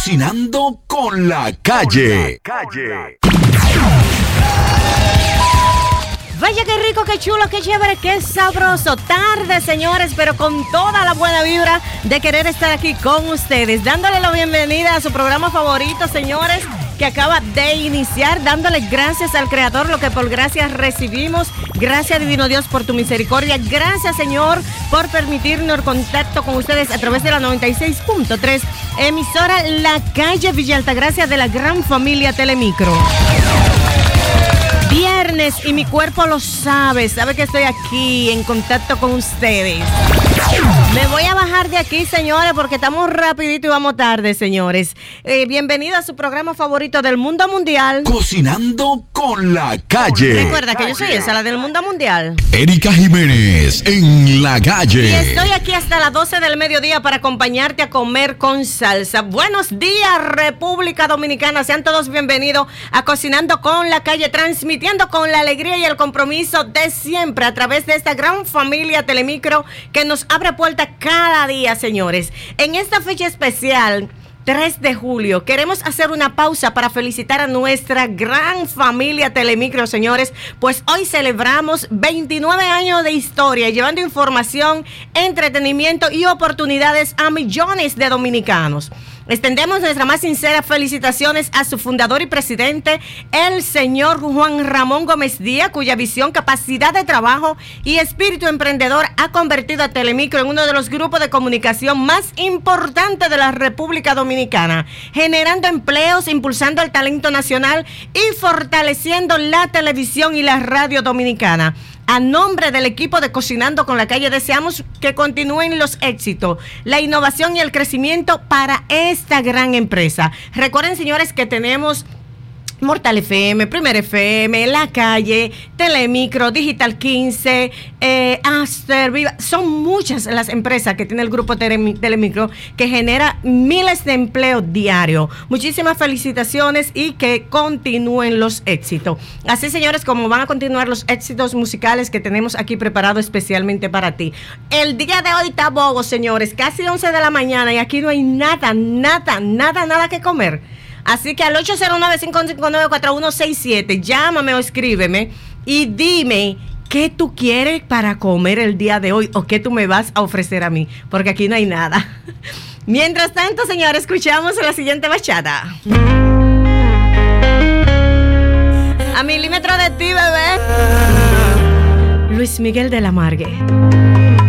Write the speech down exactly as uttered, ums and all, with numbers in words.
Cocinando con la calle. Con la calle. Vaya qué rico, qué chulo, qué chévere, qué sabroso. Tarde, señores, pero con toda la buena vibra de querer estar aquí con ustedes, dándole la bienvenida a su programa favorito, señores, que acaba de iniciar, dándole gracias al Creador, lo que por gracias recibimos. Gracias, Divino Dios, por tu misericordia. Gracias, Señor, por permitirnos el contacto con ustedes a través de la noventa y seis punto tres, emisora La Calle Villa Altagracia de la gran familia Telemicro. Viernes y mi cuerpo lo sabe, sabe que estoy aquí en contacto con ustedes. Me voy a bajar de aquí, señores, porque estamos rapidito y vamos tarde, señores. Eh, bienvenido a su programa favorito del mundo mundial. Cocinando con la calle. Recuerda que yo soy esa, la del mundo mundial. Erika Jiménez en la calle. Y estoy aquí hasta las doce del mediodía para acompañarte a comer con salsa. Buenos días, República Dominicana. Sean todos bienvenidos a Cocinando con la calle, transmitiendo con la alegría y el compromiso de siempre a través de esta gran familia Telemicro que nos abre puertas cada día, señores. En esta fecha especial, tres de julio, queremos hacer una pausa para felicitar a nuestra gran familia Telemicro, señores, pues hoy celebramos veintinueve años de historia, llevando información, entretenimiento y oportunidades a millones de dominicanos. Extendemos nuestras más sinceras felicitaciones a su fundador y presidente, el señor Juan Ramón Gómez Díaz, cuya visión, capacidad de trabajo y espíritu emprendedor ha convertido a Telemicro en uno de los grupos de comunicación más importantes de la República Dominicana, generando empleos, impulsando el talento nacional y fortaleciendo la televisión y la radio dominicana. A nombre del equipo de Cocinando con la Calle, deseamos que continúen los éxitos, la innovación y el crecimiento para esta gran empresa. Recuerden, señores, que tenemos Mortal F M, Primer F M, La Calle, Telemicro, Digital quince, eh, Aster, Viva. Son muchas las empresas que tiene el grupo Telemicro que genera miles de empleos diarios. Muchísimas felicitaciones y que continúen los éxitos. Así, señores, como van a continuar los éxitos musicales que tenemos aquí preparados especialmente para ti. El día de hoy está bobo, señores, casi once de la mañana y aquí no hay nada, nada, nada, nada que comer. Así que al ocho cero nueve, cinco cinco nueve, cuatro uno seis siete, llámame o escríbeme y dime qué tú quieres para comer el día de hoy o qué tú me vas a ofrecer a mí, porque aquí no hay nada. Mientras tanto, señores, escuchamos la siguiente bachata. A milímetro de ti, bebé. Luis Miguel de la Margue.